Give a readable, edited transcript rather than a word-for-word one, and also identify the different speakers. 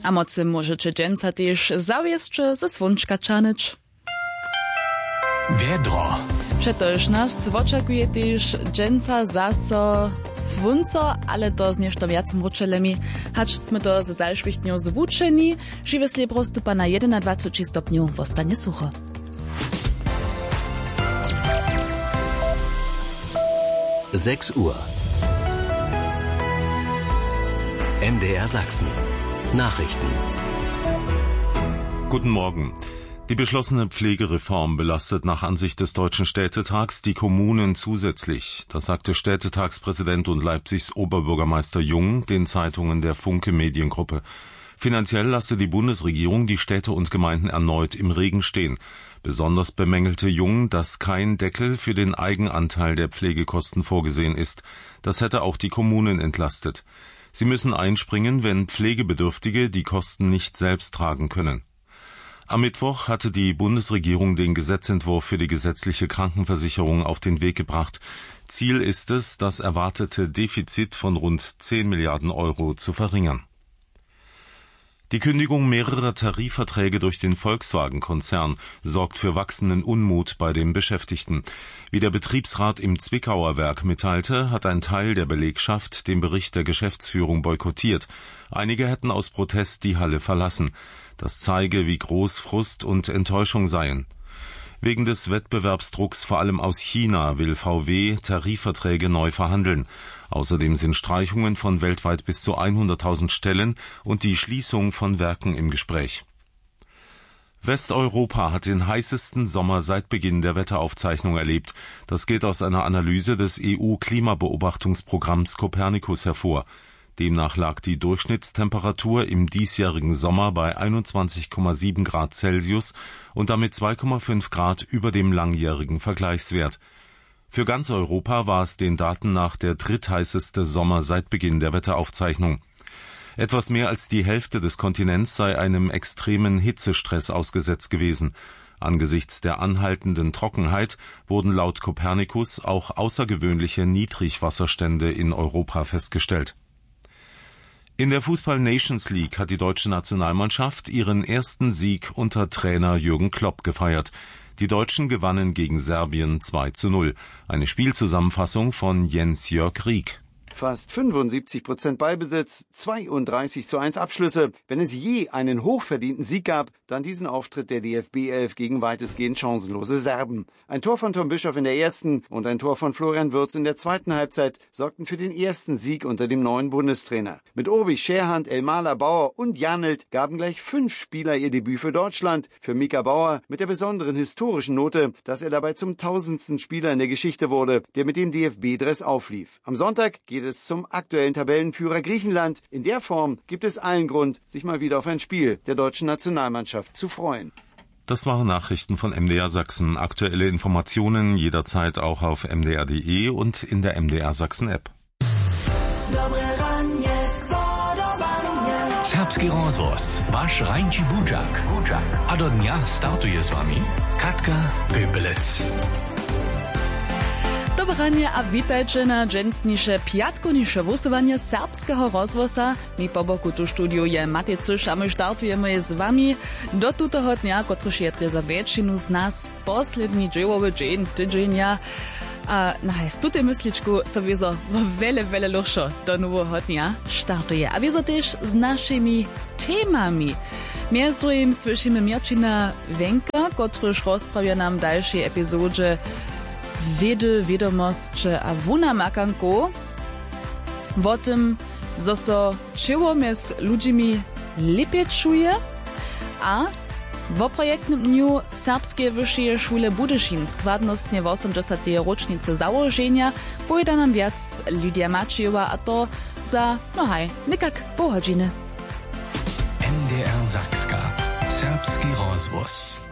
Speaker 1: A mocy możecie dżęca też zawieszcze ze słonczka czanyć.
Speaker 2: Wiedro.
Speaker 1: Przetoż nas oczekuje też dżęca zaso słonco, ale to z nieszto wiacym ruczelemi, hacz sme to ze zalszwichtnią zwuczeni, żywe slebro stupa na 21 stopniu, wostanie sucho.
Speaker 2: Sechs Uhr. MDR Sachsen. Nachrichten.
Speaker 3: Guten Morgen. Die beschlossene Pflegereform belastet nach Ansicht des Deutschen Städtetags die Kommunen zusätzlich. Das sagte Städtetagspräsident und Leipzigs Oberbürgermeister Jung den Zeitungen der Funke Mediengruppe. Finanziell lasse die Bundesregierung die Städte und Gemeinden erneut im Regen stehen. Besonders bemängelte Jung, dass kein Deckel für den Eigenanteil der Pflegekosten vorgesehen ist. Das hätte auch die Kommunen entlastet. Sie müssen einspringen, wenn Pflegebedürftige die Kosten nicht selbst tragen können. Am Mittwoch hatte die Bundesregierung den Gesetzentwurf für die gesetzliche Krankenversicherung auf den Weg gebracht. Ziel ist es, das erwartete Defizit von rund 10 Milliarden Euro zu verringern. Die Kündigung mehrerer Tarifverträge durch den Volkswagen-Konzern sorgt für wachsenden Unmut bei den Beschäftigten. Wie der Betriebsrat im Zwickauer Werk mitteilte, hat ein Teil der Belegschaft den Bericht der Geschäftsführung boykottiert. Einige hätten aus Protest die Halle verlassen. Das zeige, wie groß Frust und Enttäuschung seien. Wegen des Wettbewerbsdrucks vor allem aus China will VW Tarifverträge neu verhandeln. Außerdem sind Streichungen von weltweit bis zu 100.000 Stellen und die Schließung von Werken im Gespräch. Westeuropa hat den heißesten Sommer seit Beginn der Wetteraufzeichnung erlebt. Das geht aus einer Analyse des EU-Klimabeobachtungsprogramms Copernicus hervor. Demnach lag die Durchschnittstemperatur im diesjährigen Sommer bei 21,7 Grad Celsius und damit 2,5 Grad über dem langjährigen Vergleichswert. Für ganz Europa war es den Daten nach der drittheißeste Sommer seit Beginn der Wetteraufzeichnung. Etwas mehr als die Hälfte des Kontinents sei einem extremen Hitzestress ausgesetzt gewesen. Angesichts der anhaltenden Trockenheit wurden laut Copernicus auch außergewöhnliche Niedrigwasserstände in Europa festgestellt. In der Fußball-Nations League hat die deutsche Nationalmannschaft ihren ersten Sieg unter Trainer Jürgen Klopp gefeiert. Die Deutschen gewannen gegen Serbien 2:0. Eine Spielzusammenfassung von Jens-Jörg Rieck.
Speaker 4: Fast 75% Ballbesitz, 32:1 Abschlüsse. Wenn es je einen hochverdienten Sieg gab, dann diesen Auftritt der DFB-11 gegen weitestgehend chancenlose Serben. Ein Tor von Tom Bischoff in der ersten und ein Tor von Florian Wirtz in der zweiten Halbzeit sorgten für den ersten Sieg unter dem neuen Bundestrainer. Mit Urbich, Scherhand, Elmaler, Bauer und Janelt gaben gleich 5 Spieler ihr Debüt für Deutschland. Für Mika Bauer mit der besonderen historischen Note, dass er dabei zum 1000. Spieler in der Geschichte wurde, der mit dem DFB-Dress auflief. Am Sonntag geht es zum aktuellen Tabellenführer Griechenland. In der Form gibt es allen Grund, sich mal wieder auf ein Spiel der deutschen Nationalmannschaft zu freuen.
Speaker 3: Das waren Nachrichten von MDR Sachsen. Aktuelle Informationen jederzeit auch auf mdr.de und in der MDR Sachsen App.
Speaker 2: Serbski rozhlas, váš Rajnči Budžak. A do dňa startuje s vami Katka Pepelec.
Speaker 1: Dobranie a witajcie na dżęsnisze piatkonisze głosowanie serbskiego rozwosa. Mi po boku tu studiu je Matej Cyš a my startujemy z wami do tutego dnia, kotryż je za väčšinu z nas posledný dževowy dzień tydzienia. A na tutaj mysličku so wiezo veľa lušo do nowego dnia startuje. A wiezo też z naszymi temami. Między drugim słyszymy Mirčina Wenka, kotryż rozprawia nam w dalszej epizodzie Wedy, wiadomości a wuna makanko o tym, zo so czeło z ludźmi lepiej czuje, a w projektnym dniu Serbskiej Wyższej Szule Budyszin składnostnie w 80. rocznicy założenia pojda nam wiac Lidia Maciejowa, a to za, nekak pół godziny.
Speaker 2: MDR Sakska. Serbski rozhlas.